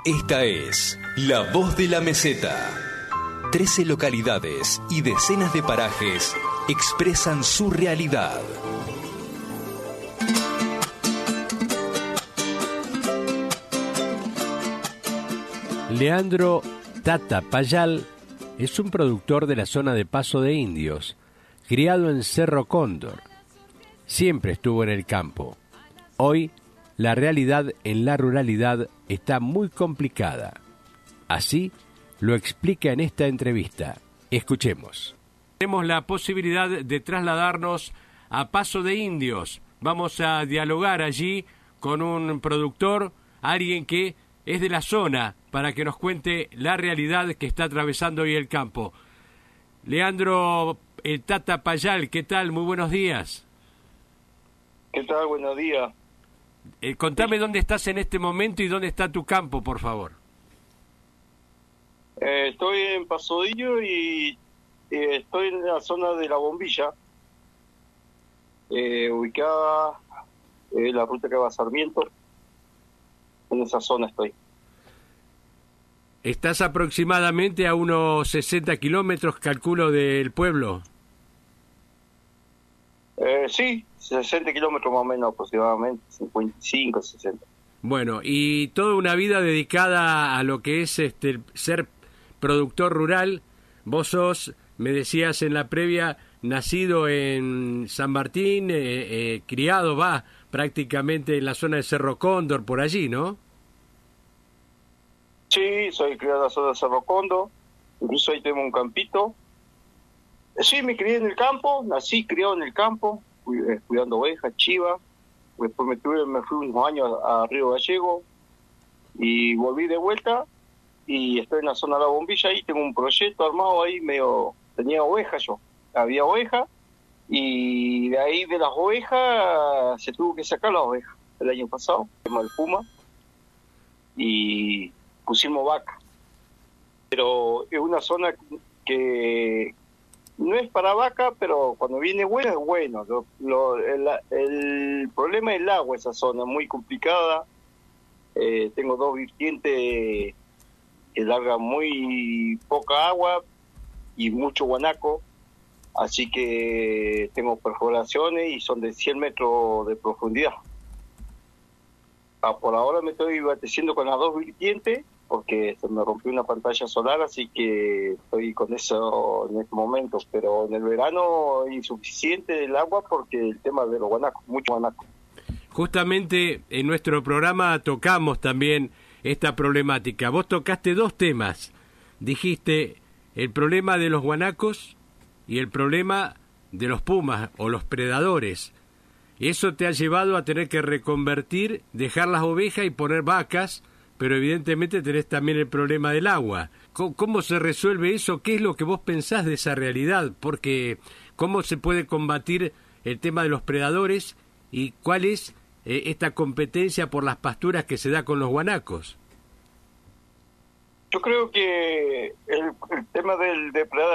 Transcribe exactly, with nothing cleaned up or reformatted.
Esta es La Voz de la Meseta. Trece localidades y decenas de parajes expresan su realidad. Leandro Tata Payal es un productor de la zona de Paso de Indios, criado en Cerro Cóndor. Siempre estuvo en el campo. Hoy, la realidad en la ruralidad está muy complicada. Así lo explica en esta entrevista. Escuchemos. Tenemos la posibilidad de trasladarnos a Paso de Indios. Vamos a dialogar allí con un productor, alguien que es de la zona, para que nos cuente la realidad que está atravesando hoy el campo. Leandro, el Tata Payal, ¿qué tal? Muy buenos días. ¿Qué tal? Buenos días. Eh, contame dónde estás en este momento y dónde está tu campo, por favor. Eh, estoy en Pasodillo y eh, estoy en la zona de La Bombilla, eh, ubicada en eh, la ruta que va a Sarmiento. En esa zona estoy. ¿Estás aproximadamente a unos sesenta kilómetros, calculo, del pueblo? Eh, sí, sesenta kilómetros más o menos aproximadamente, cincuenta y cinco, sesenta. Bueno, y toda una vida dedicada a lo que es este ser productor rural. Vos sos, me decías en la previa, nacido en San Martín, eh, eh, criado, va, prácticamente en la zona de Cerro Cóndor, por allí, ¿no? Sí, soy criado en la zona de Cerro Cóndor, incluso ahí tengo un campito. Sí, me crié en el campo, nací criado en el campo, cuidando ovejas, chivas. Después me tuve, me fui unos años a Río Gallego y volví de vuelta y estoy en la zona de La Bombilla y tengo un proyecto armado ahí medio, tenía ovejas yo, había ovejas y de ahí de las ovejas se tuvo que sacar las ovejas el año pasado, tema del Puma, y pusimos vaca. Pero es una zona que no es para vaca, pero cuando viene bueno es bueno. Lo, lo, el, el problema es el agua, esa zona muy complicada. Eh, tengo dos vertientes que largan muy poca agua y mucho guanaco, así que tengo perforaciones y son de cien metros de profundidad. Ah, por ahora me estoy abasteciendo con las dos vertientes porque se me rompió una pantalla solar, así que estoy con eso en este momento, pero en el verano es insuficiente el agua porque el tema de los guanacos, mucho guanaco. Justamente en nuestro programa tocamos también esta problemática. Vos tocaste dos temas. Dijiste el problema de los guanacos y el problema de los pumas o los predadores. Eso te ha llevado a tener que reconvertir, dejar las ovejas y poner vacas, pero evidentemente tenés también el problema del agua. ¿Cómo, cómo se resuelve eso? ¿Qué es lo que vos pensás de esa realidad? Porque ¿cómo se puede combatir el tema de los predadores y cuál es eh, esta competencia por las pasturas que se da con los guanacos? Yo creo que el, el tema del depredador